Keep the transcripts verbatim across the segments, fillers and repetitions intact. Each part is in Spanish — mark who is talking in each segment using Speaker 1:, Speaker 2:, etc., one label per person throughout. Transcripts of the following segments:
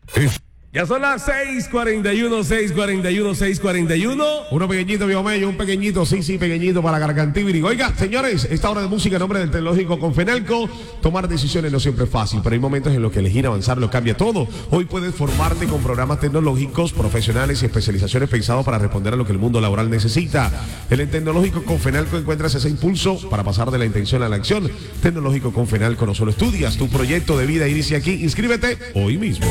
Speaker 1: Es...
Speaker 2: Ya son las seis cuarenta y uno, seis cuarenta y uno, seis cuarenta y uno.
Speaker 1: Uno pequeñito, viejo medio, un pequeñito, sí, sí, pequeñito para Gargantibiri. Oiga, señores, esta hora de música en nombre del Tecnológico con Fenalco. Tomar decisiones no siempre es fácil, pero hay momentos en los que elegir avanzar lo cambia todo. Hoy puedes formarte con programas tecnológicos, profesionales y especializaciones pensados para responder a lo que el mundo laboral necesita. En el Tecnológico con Fenalco encuentras ese impulso para pasar de la intención a la acción. Tecnológico con Fenalco no solo estudias, tu proyecto de vida inicia aquí. Inscríbete hoy mismo.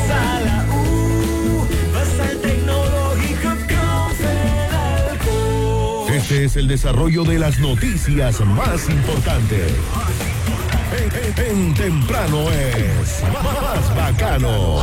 Speaker 3: Este es el desarrollo de las noticias más importantes. En, en, en temprano es más bacano.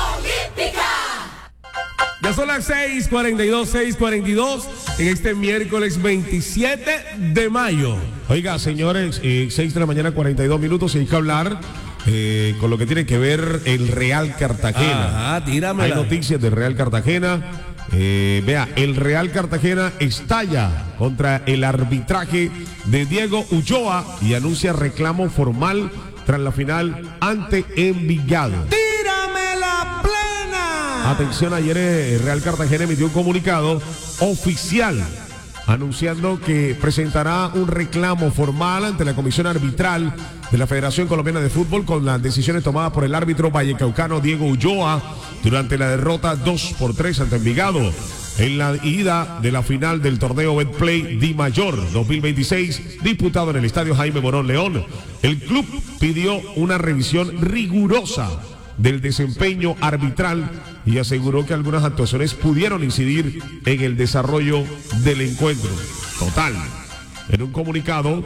Speaker 2: Ya son las seis cuarenta y dos, seis cuarenta y dos en este miércoles veintisiete de mayo.
Speaker 1: Oiga, señores, eh, seis de la mañana, cuarenta y dos minutos, y hay que hablar eh, con lo que tiene que ver el Real Cartagena.
Speaker 2: Ajá, tíramela.
Speaker 1: Hay noticias del Real Cartagena. Eh, vea, el Real Cartagena estalla contra el arbitraje de Diego Ulloa y anuncia reclamo formal tras la final ante Envigado.
Speaker 2: ¡Tírame la plena!
Speaker 1: Atención, ayer el Real Cartagena emitió un comunicado oficial anunciando que presentará un reclamo formal ante la Comisión Arbitral de la Federación Colombiana de Fútbol con las decisiones tomadas por el árbitro vallecaucano Diego Ulloa durante la derrota dos por tres ante Envigado en la ida de la final del torneo Betplay Di Mayor dos mil veintiséis disputado en el estadio Jaime Morón León. El club pidió una revisión rigurosa del desempeño arbitral y aseguró que algunas actuaciones pudieron incidir en el desarrollo del encuentro. Total. En un comunicado,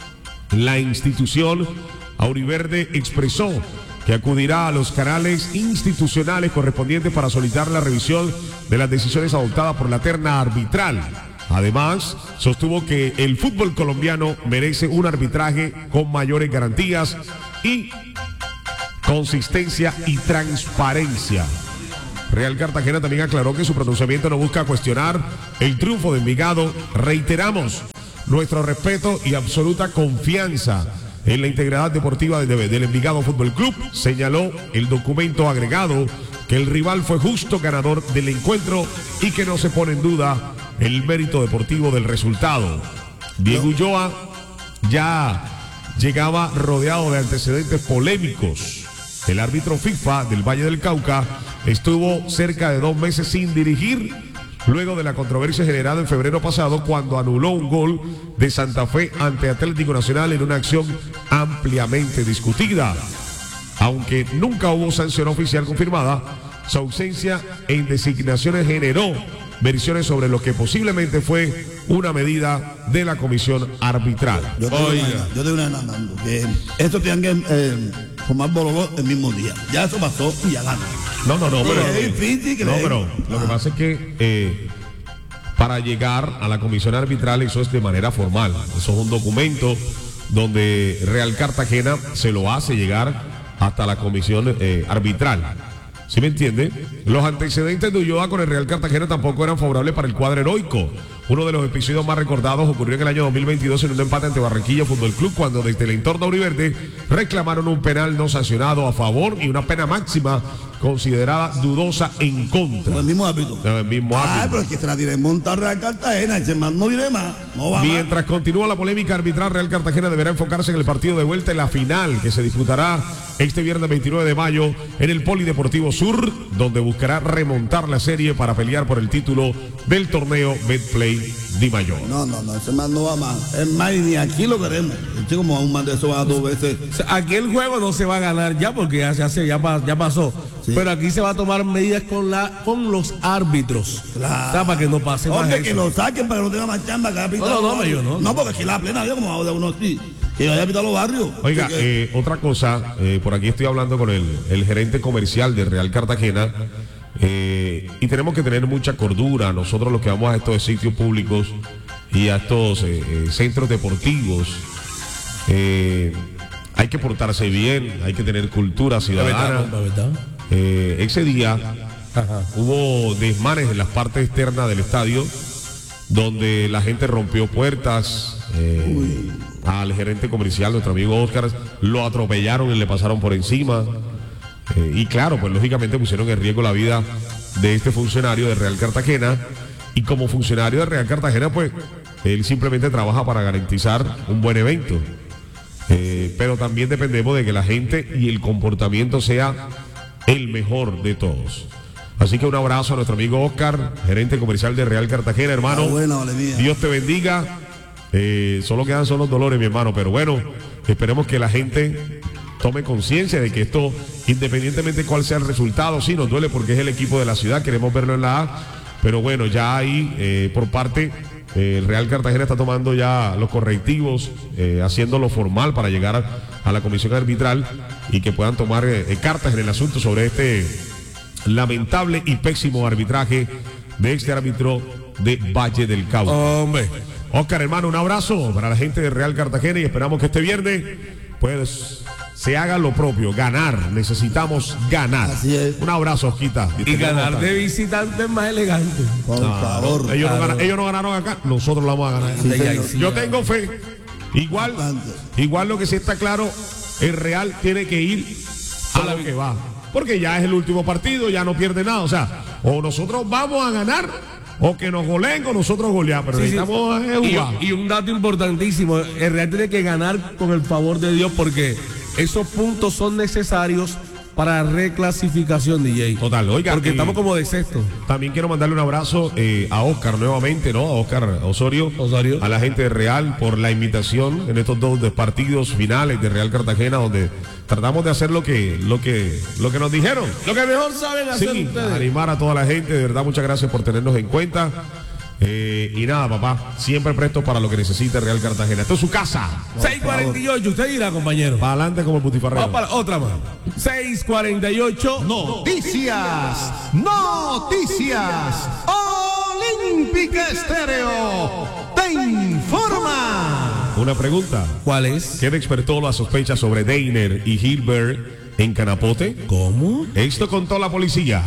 Speaker 1: la institución auriverde expresó que acudirá a los canales institucionales correspondientes para solicitar la revisión de las decisiones adoptadas por la terna arbitral. Además, sostuvo que el fútbol colombiano merece un arbitraje con mayores garantías y consistencia y transparencia. Real Cartagena también aclaró que su pronunciamiento no busca cuestionar el triunfo de Envigado. Reiteramos nuestro respeto y absoluta confianza en la integridad deportiva del, del Envigado Fútbol Club. Señaló el documento agregado que el rival fue justo ganador del encuentro y que no se pone en duda el mérito deportivo del resultado. Diego Ulloa ya llegaba rodeado de antecedentes polémicos. El árbitro FIFA del Valle del Cauca estuvo cerca de dos meses sin dirigir luego de la controversia generada en febrero pasado cuando anuló un gol de Santa Fe ante Atlético Nacional en una acción ampliamente discutida. Aunque nunca hubo sanción oficial confirmada, su ausencia en designaciones generó versiones sobre lo que posiblemente fue una medida de la comisión arbitral.
Speaker 4: Yo te digo, yo te digo una Nando, que esto tienen que eh, formar bololó el mismo día. Ya eso pasó y ya gana.
Speaker 1: No, no, no, pero,
Speaker 4: es difícil que
Speaker 1: no,
Speaker 4: le...
Speaker 1: pero lo que pasa es que eh, para llegar a la comisión arbitral eso es de manera formal. Eso es un documento donde Real Cartagena se lo hace llegar hasta la comisión eh, arbitral. ¿Sí me entiende? Los antecedentes de Ulloa con el Real Cartagena tampoco eran favorables para el cuadro heroico. Uno de los episodios más recordados ocurrió en el año dos mil veintidós en un empate ante Barranquilla Fútbol Club cuando desde el entorno auriverde reclamaron un penal no sancionado a favor y una pena máxima considerada dudosa en contra.
Speaker 4: Con el mismo árbitro.
Speaker 1: El mismo árbitro.
Speaker 4: Ay, pero es que se la tiene montar Real Cartagena, ese más no diré más. No va
Speaker 1: Mientras
Speaker 4: más.
Speaker 1: continúa la polémica arbitral, Real Cartagena deberá enfocarse en el partido de vuelta en la final que se disputará este viernes veintinueve de mayo en el Polideportivo Sur, donde buscará remontar la serie para pelear por el título del torneo Betplay Di Mayor.
Speaker 4: No, no, no, ese más no va más. Es más, ni aquí lo queremos. El chico como un más de eso va dos veces.
Speaker 2: O sea, aquí el juego no se va a ganar ya porque ya se hace, ya, pa, ya pasó. Sí. Pero aquí se va a tomar medidas con la con los árbitros.
Speaker 4: Claro.
Speaker 2: O sea, para que no pase más
Speaker 4: Hombre,
Speaker 2: eso.
Speaker 4: que lo saquen para que no tenga más chamba. Que
Speaker 2: no, no, no, yo no.
Speaker 4: No, porque aquí la plena, yo como de uno sí. Que vaya a pitar los barrios.
Speaker 1: Oiga,
Speaker 4: que...
Speaker 1: eh, otra cosa, eh, por aquí estoy hablando con el, el gerente comercial de Real Cartagena. Eh, y tenemos que tener mucha cordura nosotros los que vamos a estos sitios públicos y a estos eh, eh, centros deportivos. Eh, hay que portarse bien, hay que tener cultura ciudadana.
Speaker 2: ¿La verdad?
Speaker 1: Eh, ese día
Speaker 2: Ajá.
Speaker 1: hubo desmanes en las partes externas del estadio donde la gente rompió puertas. Eh, al gerente comercial, nuestro amigo Oscar, lo atropellaron y le pasaron por encima. Eh, y claro, pues lógicamente pusieron en riesgo la vida de este funcionario de Real Cartagena. Y como funcionario de Real Cartagena, pues él simplemente trabaja para garantizar un buen evento. Eh, pero también dependemos de que la gente y el comportamiento sea el mejor de todos. Así que un abrazo a nuestro amigo Oscar, gerente comercial de Real Cartagena, hermano.
Speaker 4: Ah, bueno, vale, mía.
Speaker 1: Dios te bendiga. Eh, solo quedan solo los dolores, mi hermano, pero bueno, esperemos que la gente tome conciencia de que esto, independientemente de cuál sea el resultado, sí nos duele porque es el equipo de la ciudad, queremos verlo en la A, pero bueno, ya ahí eh, por parte eh, el Real Cartagena está tomando ya los correctivos, eh, haciéndolo formal para llegar a, a la comisión arbitral y que puedan tomar eh, cartas en el asunto sobre este lamentable y pésimo arbitraje de este árbitro de Valle del Cauca.
Speaker 2: Hombre.
Speaker 1: Oscar, hermano, un abrazo para la gente de Real Cartagena y esperamos que este viernes pues se haga lo propio, ganar, necesitamos ganar.
Speaker 4: Así es.
Speaker 1: Un abrazo, Osquita.
Speaker 2: Y ganar de visitante más elegante.
Speaker 4: Por
Speaker 1: No,
Speaker 4: favor.
Speaker 1: no, ellos, no
Speaker 2: claro.
Speaker 1: ganan- ellos no ganaron acá, nosotros lo vamos a ganar.
Speaker 4: Sí,
Speaker 2: Ay,
Speaker 4: señor.
Speaker 2: sí,
Speaker 1: Yo
Speaker 2: ya.
Speaker 1: tengo fe. Igual, igual lo que sí está claro, el Real tiene que ir a lo que va. Porque ya es el último partido, ya no pierde nada. O sea, o nosotros vamos a ganar, o que nos goleen o nosotros golear. Pero
Speaker 2: Sí, sí.
Speaker 1: necesitamos eh, jugar.
Speaker 2: Y, y un dato importantísimo, el Real tiene que ganar con el favor de Dios porque esos puntos son necesarios para reclasificación, D J.
Speaker 1: Total, oiga,
Speaker 2: Porque
Speaker 1: eh,
Speaker 2: estamos como de sexto.
Speaker 1: También quiero mandarle un abrazo eh, a Oscar nuevamente, ¿no? A Oscar Osorio,
Speaker 2: Osorio.
Speaker 1: a la gente de Real por la invitación en estos dos de partidos finales de Real Cartagena, donde tratamos de hacer lo que, lo que, lo que nos dijeron.
Speaker 2: Lo que mejor saben hacer
Speaker 1: Sí,
Speaker 2: ustedes.
Speaker 1: animar a toda la gente, de verdad, muchas gracias por tenernos en cuenta. Eh, y nada, papá, siempre presto para lo que necesite Real Cartagena. Esto es su casa.
Speaker 2: seis cuarenta y ocho, usted dirá, compañero.
Speaker 1: Para adelante como el putifarrero.
Speaker 2: Vamos para otra más. seis cuarenta y ocho.
Speaker 5: Noticias, noticias. Olímpica Estéreo te informa.
Speaker 1: Una pregunta.
Speaker 2: ¿Cuál es?
Speaker 1: ¿Quién despertó la sospecha sobre Deiner y Gilbert en Canapote?
Speaker 2: ¿Cómo?
Speaker 1: Esto contó la policía.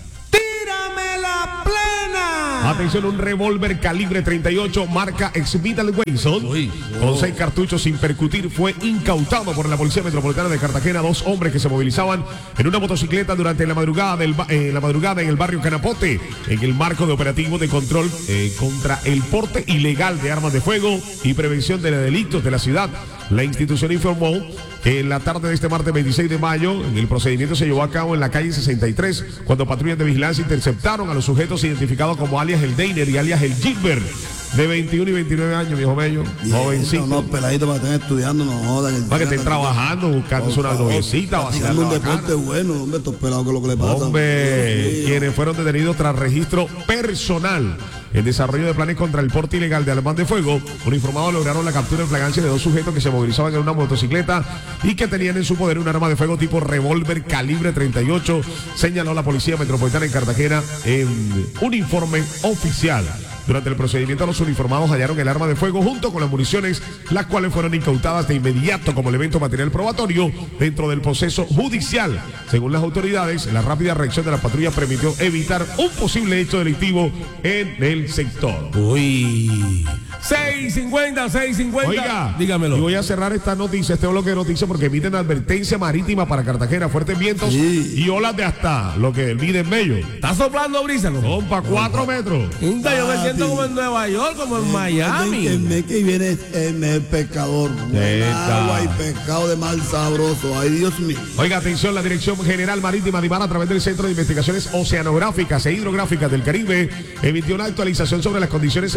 Speaker 5: Tírame la plena.
Speaker 1: Atención, un revólver calibre treinta y ocho marca Smith and Wesson
Speaker 2: Uy.
Speaker 1: con seis cartuchos sin percutir fue incautado por la Policía Metropolitana de Cartagena. Dos hombres que se movilizaban en una motocicleta durante la madrugada del ba- eh, la madrugada en el barrio Canapote, en el marco de operativo de control eh, contra el porte ilegal de armas de fuego y prevención de delitos de la ciudad. La institución informó que en la tarde de este martes veintiséis de mayo, el procedimiento se llevó a cabo en la calle sesenta y tres, cuando patrullas de vigilancia interceptaron a los sujetos identificados como alias el Deiner y alias el Gilbert, de veintiuno y veintinueve años, viejo bello, jovencito.
Speaker 4: No, peladitos para que estén estudiando, no jodan.
Speaker 1: Para que estén trabajando, buscándose una noviecita,
Speaker 4: vacilando
Speaker 1: vacilando
Speaker 4: un
Speaker 1: bacana.
Speaker 4: deporte bueno, hombre, estos pelados con lo que le pasa.
Speaker 1: Hombre,
Speaker 4: Dios mío.
Speaker 1: quienes fueron detenidos tras registro personal en desarrollo de planes contra el porte ilegal de armas de fuego. Uniformados lograron la captura en flagrancia de dos sujetos que se movilizaban en una motocicleta y que tenían en su poder un arma de fuego tipo revólver calibre treinta y ocho, señaló la Policía Metropolitana en Cartagena en un informe oficial. Durante el procedimiento, los uniformados hallaron el arma de fuego junto con las municiones, las cuales fueron incautadas de inmediato como elemento material probatorio dentro del proceso judicial. Según las autoridades, la rápida reacción de la patrulla permitió evitar un posible hecho delictivo en el sector.
Speaker 2: Uy. seis cincuenta, seis cincuenta.
Speaker 1: Oiga,
Speaker 2: dígamelo.
Speaker 1: y voy a cerrar esta noticia, este bloque de noticias, porque emiten advertencia marítima para Cartagena, fuertes vientos
Speaker 4: Sí.
Speaker 1: y olas de hasta lo que miden bello.
Speaker 2: ¿Está soplando brisa? ¿No?
Speaker 1: Compa, cuatro metros.
Speaker 2: Inda, yo me
Speaker 4: Papi.
Speaker 2: siento como en Nueva York, como en Miami.
Speaker 4: El mes que viene es el mes pescador.
Speaker 1: Eta.
Speaker 4: Agua y pescado de mal sabroso. Ay, Dios mío.
Speaker 1: Oiga, atención, la Dirección General Marítima de Mar, a través del Centro de Investigaciones Oceanográficas e Hidrográficas del Caribe, emitió una actualización sobre las condiciones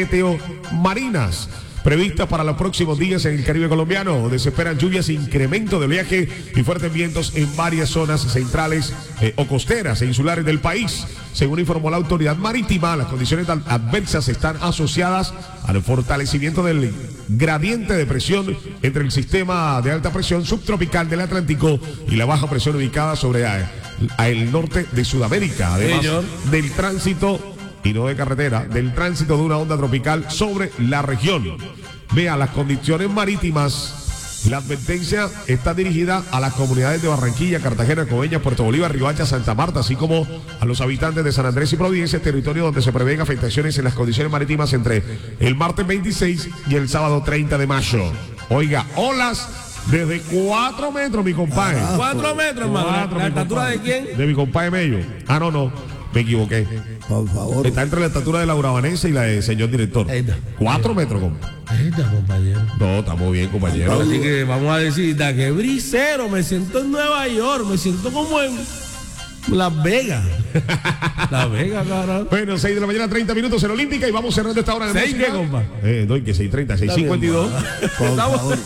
Speaker 1: meteomarinas previstas para los próximos días en el Caribe colombiano, donde se esperan lluvias, incremento de oleaje y fuertes vientos en varias zonas centrales eh, o costeras e insulares del país. Según informó la autoridad marítima, las condiciones ad- adversas están asociadas al fortalecimiento del gradiente de presión entre el sistema de alta presión subtropical del Atlántico y la baja presión ubicada sobre a- a el norte de Sudamérica, además
Speaker 2: Señor.
Speaker 1: del tránsito y no de carretera, del tránsito de una onda tropical sobre la región. Vea, las condiciones marítimas, la advertencia está dirigida a las comunidades de Barranquilla, Cartagena, Coveñas, Puerto Bolívar, Riohacha, Santa Marta, así como a los habitantes de San Andrés y Providencia, territorio donde se prevén afectaciones en las condiciones marítimas entre el martes veintiséis y el sábado treinta de mayo. Oiga, olas Desde cuatro metros, mi compadre.
Speaker 4: Ah,
Speaker 2: Cuatro metros, hermano.
Speaker 1: Cuatro,
Speaker 2: ¿La
Speaker 1: mi
Speaker 2: estatura
Speaker 1: compadre.
Speaker 2: de quién?
Speaker 1: De mi compadre Mello. Ah, no, no. Me equivoqué.
Speaker 4: Por favor.
Speaker 1: Está entre la estatura de Laura Vanessa y la del señor director.
Speaker 2: Ahí está.
Speaker 1: Cuatro metros, compadre.
Speaker 2: Ahí está, compañero.
Speaker 1: No, estamos bien, compañero.
Speaker 2: Así que vamos a decir, da que brisero, me siento en Nueva York, me siento como en Las Vegas. Las Vegas, carajo.
Speaker 1: Bueno, seis de la mañana, treinta minutos en Olímpica y vamos cerrando esta hora de
Speaker 2: ¿Seis
Speaker 1: música.
Speaker 2: qué, compa?
Speaker 1: Eh, doy que seis treinta, seis cincuenta y dos.
Speaker 4: Por
Speaker 2: Estamos-
Speaker 4: favor.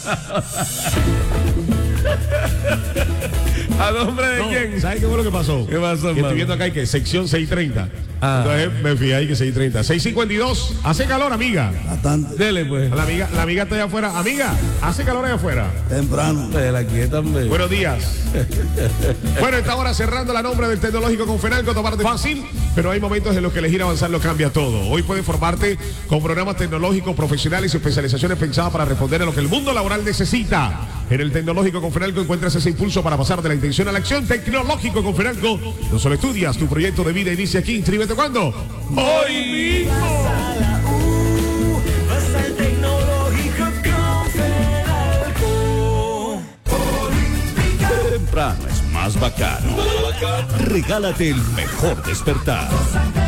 Speaker 2: ¿A nombre de
Speaker 1: No,
Speaker 2: quién?
Speaker 1: ¿sabes qué fue lo que pasó?
Speaker 2: ¿Qué pasó,
Speaker 1: Que
Speaker 2: hermano?
Speaker 1: estoy viendo acá y que sección seis treinta.
Speaker 2: Ah.
Speaker 1: Entonces me fijé ahí que seis treinta. seis cincuenta y dos. Hace calor, amiga.
Speaker 4: Bastante.
Speaker 2: Dele, pues.
Speaker 1: La amiga, la amiga está allá afuera. Amiga, hace calor allá afuera.
Speaker 4: Temprano.
Speaker 2: De la quieta, hombre.
Speaker 1: Buenos días. Bueno, esta hora cerrando la nombre del Tecnológico con Fenalco, tomarte fácil, pero hay momentos en los que elegir avanzar lo cambia todo. Hoy puedes formarte con programas tecnológicos profesionales y especializaciones pensadas para responder a lo que el mundo laboral necesita. En el Tecnológico con Fenalco encuentras ese impulso para pasar de la intención a la acción. Tecnológico con Fenalco. No solo estudias, tu proyecto de vida inicia aquí. Inscríbete cuando. Hoy mismo.
Speaker 6: Vas al Tecnológico con Fenalco.
Speaker 3: Temprano es más bacano. Regálate el mejor despertar.